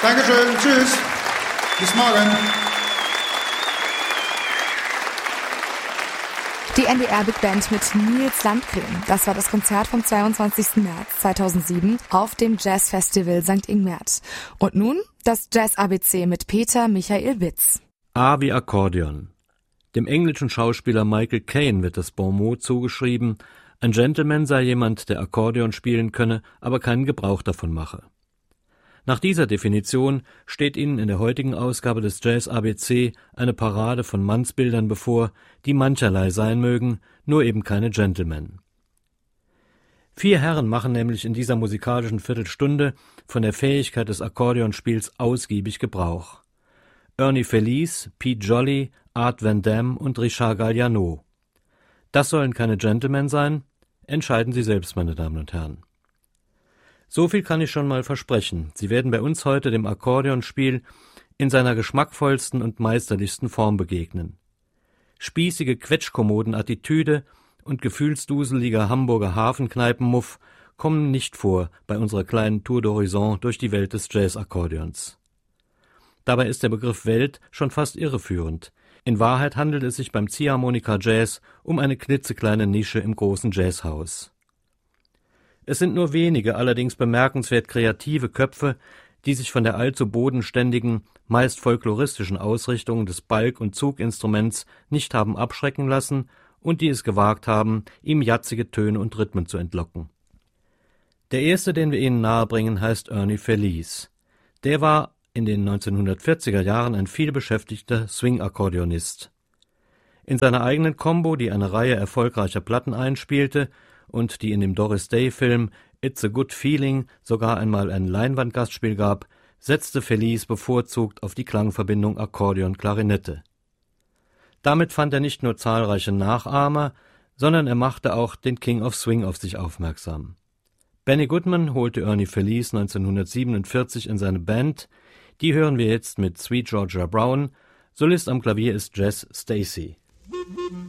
Dankeschön, tschüss. Bis morgen. Die NDR Big Band mit Nils Landgren. Das war das Konzert vom 22. März 2007 auf dem Jazzfestival St. Ingbert. Und nun das Jazz-ABC mit Peter Michael Witz. A wie Akkordeon. Dem englischen Schauspieler Michael Caine wird das Bonmot zugeschrieben, ein Gentleman sei jemand, der Akkordeon spielen könne, aber keinen Gebrauch davon mache. Nach dieser Definition steht Ihnen in der heutigen Ausgabe des Jazz ABC eine Parade von Mannsbildern bevor, die mancherlei sein mögen, nur eben keine Gentlemen. 4 Herren machen nämlich in dieser musikalischen Viertelstunde von der Fähigkeit des Akkordeonspiels ausgiebig Gebrauch. Ernie Feliz, Pete Jolly, Art Van Damme und Richard Galliano. Das sollen keine Gentlemen sein? Entscheiden Sie selbst, meine Damen und Herren. So viel kann ich schon mal versprechen. Sie werden bei uns heute dem Akkordeonspiel in seiner geschmackvollsten und meisterlichsten Form begegnen. Spießige Quetschkommoden-Attitüde und gefühlsduseliger Hamburger Hafenkneipenmuff kommen nicht vor bei unserer kleinen Tour d'Horizon durch die Welt des Jazz-Akkordeons. Dabei ist der Begriff Welt schon fast irreführend. In Wahrheit handelt es sich beim Ziehharmonika-Jazz um eine klitzekleine Nische im großen Jazzhaus. Es sind nur wenige, allerdings bemerkenswert kreative Köpfe, die sich von der allzu bodenständigen, meist folkloristischen Ausrichtung des Balg- und Zuginstruments nicht haben abschrecken lassen und die es gewagt haben, ihm jatzige Töne und Rhythmen zu entlocken. Der erste, den wir Ihnen nahebringen, heißt Ernie Feliz. Der war in den 1940er Jahren ein vielbeschäftigter Swing-Akkordeonist. In seiner eigenen Combo, die eine Reihe erfolgreicher Platten einspielte und die in dem Doris Day-Film It's a Good Feeling sogar einmal ein Leinwandgastspiel gab, setzte Feliz bevorzugt auf die Klangverbindung Akkordeon-Klarinette. Damit fand er nicht nur zahlreiche Nachahmer, sondern er machte auch den King of Swing auf sich aufmerksam. Benny Goodman holte Ernie Feliz 1947 in seine Band. Die hören wir jetzt mit Sweet Georgia Brown. Solist am Klavier ist Jess Stacy.